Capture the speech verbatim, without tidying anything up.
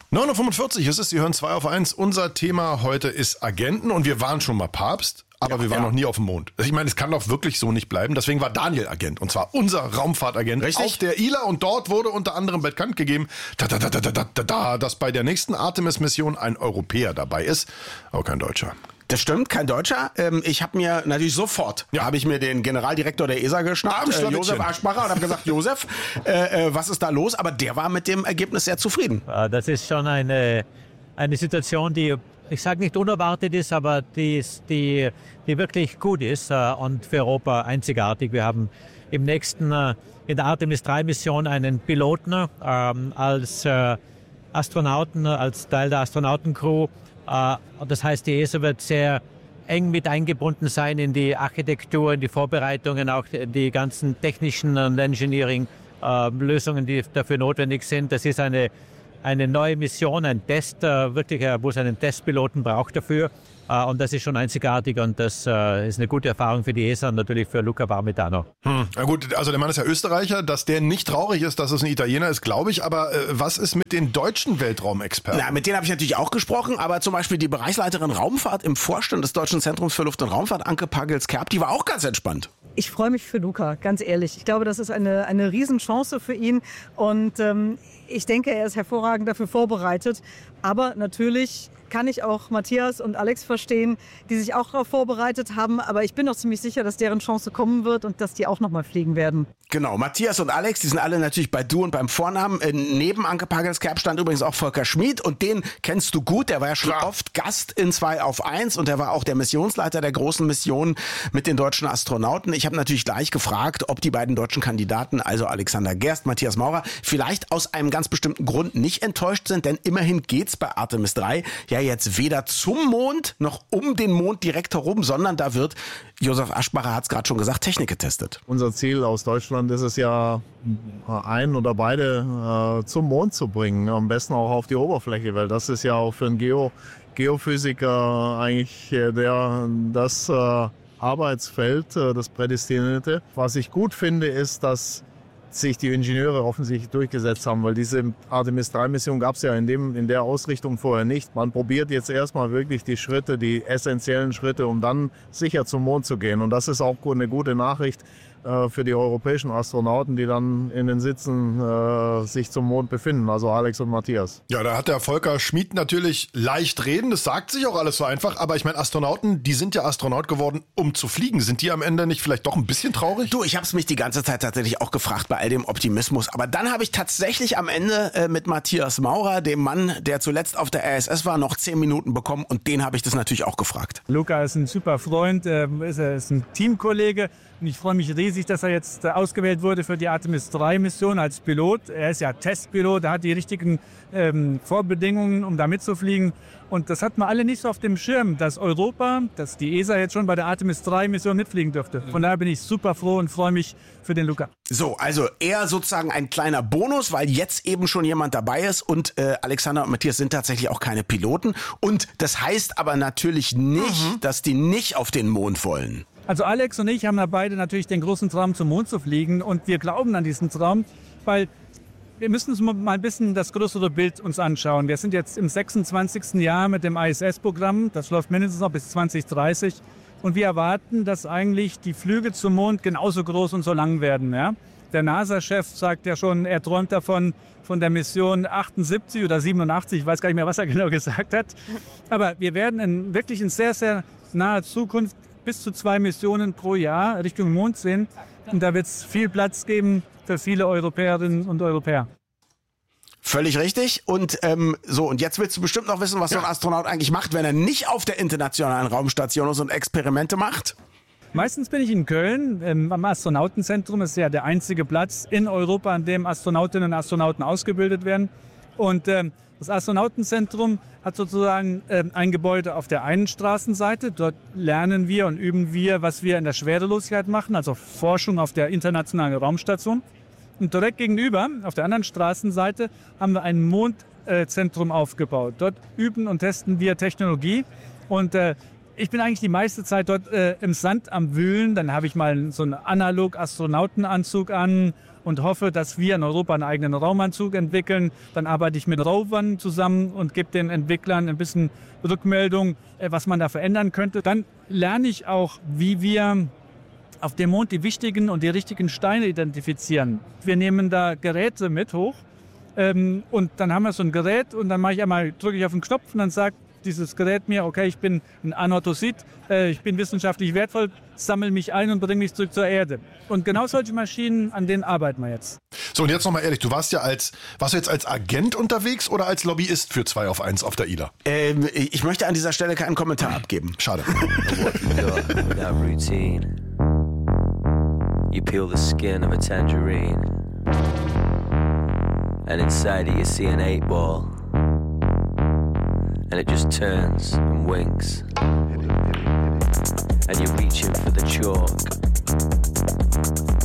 neun Uhr fünfundvierzig, es ist, Sie hören zwei auf eins. Unser Thema heute ist Agenten und wir waren schon mal Papst, aber ja, wir waren ja. noch nie auf dem Mond. Ich meine, es kann doch wirklich so nicht bleiben. Deswegen war Daniel Agent und zwar unser Raumfahrtagent Richtig? auf der I L A und dort wurde unter anderem bekannt gegeben, da, da, da, da, da, da, da, dass bei der nächsten Artemis-Mission ein Europäer dabei ist, aber kein Deutscher. Das stimmt, kein Deutscher. Ich habe mir natürlich sofort, ja. habe ich mir den Generaldirektor der E S A geschnappt, äh, Josef Aschbacher, und habe gesagt, Josef, äh, äh, was ist da los? Aber der war mit dem Ergebnis sehr zufrieden. Das ist schon eine, eine Situation, die, ich sage nicht unerwartet ist, aber die, die, die wirklich gut ist und für Europa einzigartig. Wir haben im nächsten, in der Artemis drei Mission einen Piloten ähm, als äh, Astronauten, als Teil der Astronautencrew. Das heißt, die E S A wird sehr eng mit eingebunden sein in die Architektur, in die Vorbereitungen, auch die ganzen technischen und Engineering-Lösungen, die dafür notwendig sind. Das ist eine, eine neue Mission, ein Test, wirklich, wo es einen Testpiloten braucht dafür. Und das ist schon einzigartig und das äh, ist eine gute Erfahrung für die E S A und natürlich für Luca Parmitano. Hm. Na gut, also der Mann ist ja Österreicher, dass der nicht traurig ist, dass es ein Italiener ist, glaube ich. Aber äh, was ist mit den deutschen Weltraumexperten? Na, mit denen habe ich natürlich auch gesprochen, aber zum Beispiel die Bereichsleiterin Raumfahrt im Vorstand des Deutschen Zentrums für Luft- und Raumfahrt, Anke Pagels-Kerb, die war auch ganz entspannt. Ich freue mich für Luca, ganz ehrlich. Ich glaube, das ist eine, eine Riesenchance für ihn und ähm, ich denke, er ist hervorragend dafür vorbereitet. Aber natürlich kann ich auch Matthias und Alex verstehen, die sich auch darauf vorbereitet haben. Aber ich bin doch ziemlich sicher, dass deren Chance kommen wird und dass die auch nochmal fliegen werden. Genau, Matthias und Alex, die sind alle natürlich bei Du und beim Vornamen. Äh, neben Anke Pagels-Kerb stand übrigens auch Volker Schmid und den kennst du gut. Der war ja schon Klar. oft Gast in zwei auf eins und der war auch der Missionsleiter der großen Mission mit den deutschen Astronauten. Ich habe natürlich gleich gefragt, ob die beiden deutschen Kandidaten, also Alexander Gerst, Matthias Maurer, vielleicht aus einem ganz bestimmten Grund nicht enttäuscht sind, denn immerhin geht's bei Artemis drei ja jetzt weder zum Mond noch um den Mond direkt herum, sondern da wird, Josef Aschbacher hat es gerade schon gesagt, Technik getestet. Unser Ziel aus Deutschland ist es ja, einen oder beide äh, zum Mond zu bringen, am besten auch auf die Oberfläche, weil das ist ja auch für einen Geo, Geophysiker eigentlich der, das äh, Arbeitsfeld, äh, das Prädestinierte. Was ich gut finde, ist, dass sich die Ingenieure offensichtlich durchgesetzt haben, weil diese Artemis drei Mission gab es ja in, dem, in der Ausrichtung vorher nicht. Man probiert jetzt erstmal wirklich die Schritte, die essentiellen Schritte, um dann sicher zum Mond zu gehen. Und das ist auch eine gute Nachricht äh, für die europäischen Astronauten, die dann in den Sitzen äh, sich zum Mond befinden, also Alex und Matthias. Ja, da hat der Volker Schmid natürlich leicht reden, das sagt sich auch alles so einfach, aber ich meine, Astronauten, die sind ja Astronaut geworden, um zu fliegen. Sind die am Ende nicht vielleicht doch ein bisschen traurig? Du, ich habe es mich die ganze Zeit tatsächlich auch gefragt bei all dem Optimismus, aber dann habe ich tatsächlich am Ende äh, mit Matthias Maurer, dem Mann, der zuletzt auf der I S S war, noch zehn Minuten bekommen und den habe ich das natürlich auch gefragt. Luca ist ein super Freund, äh, ist, ist ein Teamkollege. Und ich freue mich riesig, dass er jetzt ausgewählt wurde für die Artemis drei Mission als Pilot. Er ist ja Testpilot, er hat die richtigen ähm, Vorbedingungen, um da mitzufliegen. Und das hatten wir alle nicht so auf dem Schirm, dass Europa, dass die E S A jetzt schon bei der Artemis drei Mission mitfliegen dürfte. Von daher bin ich super froh und freue mich für den Luca. So, also eher sozusagen ein kleiner Bonus, weil jetzt eben schon jemand dabei ist und äh, Alexander und Matthias sind tatsächlich auch keine Piloten. Und das heißt aber natürlich nicht, mhm. dass die nicht auf den Mond wollen. Also Alex und ich haben da beide natürlich den großen Traum, zum Mond zu fliegen und wir glauben an diesen Traum, weil wir müssen uns mal ein bisschen das größere Bild uns anschauen. Wir sind jetzt im sechsundzwanzigsten Jahr mit dem I S S-Programm, das läuft mindestens noch bis zwanzig dreißig und wir erwarten, dass eigentlich die Flüge zum Mond genauso groß und so lang werden. Ja? Der NASA-Chef sagt ja schon, er träumt davon, von der Mission achtundsiebzig oder siebenundachtzig, ich weiß gar nicht mehr, was er genau gesagt hat. Aber wir werden in, wirklich in sehr, sehr naher Zukunft bis zu zwei Missionen pro Jahr Richtung Mond sehen. Und da wird es viel Platz geben für viele Europäerinnen und Europäer. Völlig richtig. Und ähm, so, und jetzt willst du bestimmt noch wissen, was ja. so ein Astronaut eigentlich macht, wenn er nicht auf der internationalen Raumstation ist und Experimente macht? Meistens bin ich in Köln, ähm, am Astronautenzentrum. Das ist ja der einzige Platz in Europa, an dem Astronautinnen und Astronauten ausgebildet werden. Und ähm, das Astronautenzentrum hat sozusagen äh, ein Gebäude auf der einen Straßenseite. Dort lernen wir und üben wir, was wir in der Schwerelosigkeit machen, also Forschung auf der internationalen Raumstation. Und direkt gegenüber, auf der anderen Straßenseite, haben wir ein Mondzentrum äh, aufgebaut. Dort üben und testen wir Technologie. Und äh, ich bin eigentlich die meiste Zeit dort äh, im Sand am Wühlen. Dann habe ich mal so einen Analog-Astronautenanzug an und hoffe, dass wir in Europa einen eigenen Raumanzug entwickeln. Dann arbeite ich mit Rovern zusammen und gebe den Entwicklern ein bisschen Rückmeldung, was man da verändern könnte. Dann lerne ich auch, wie wir auf dem Mond die wichtigen und die richtigen Steine identifizieren. Wir nehmen da Geräte mit hoch ähm, und dann haben wir so ein Gerät und dann mache ich einmal, drücke ich auf den Knopf und dann sagt dieses Gerät mir, okay, ich bin ein Anorthosit, äh, ich bin wissenschaftlich wertvoll, sammle mich ein und bringe mich zurück zur Erde. Und genau solche Maschinen, an denen arbeiten wir jetzt. So, und jetzt nochmal ehrlich, du warst ja als, warst du jetzt als Agent unterwegs oder als Lobbyist für zwei auf eins auf der I L A? Ähm, ich möchte an dieser Stelle keinen Kommentar abgeben. Schade. You peel the skin of a tangerine, and inside it you see an eight ball, and it just turns and winks, and you're reaching for the chalk,